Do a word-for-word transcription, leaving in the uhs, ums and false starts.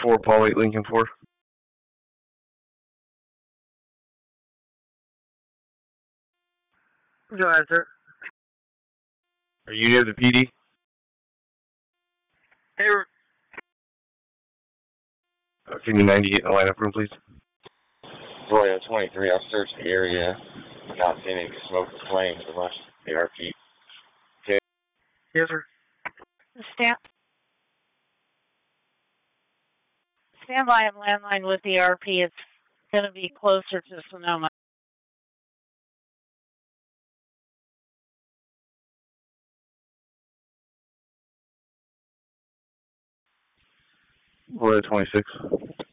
four, Paul eight, Lincoln four. Go ahead, sir. Are you near the P D? Hey, Uh, can you ninety get in the lineup room, please? Royal twenty-three, I've searched the area. Not seeing any smoke or flames unless they are peak. Okay. yes, sir. Stand, stand by and landline with the R P. It's going to be closer to Sonoma. Royal twenty-six.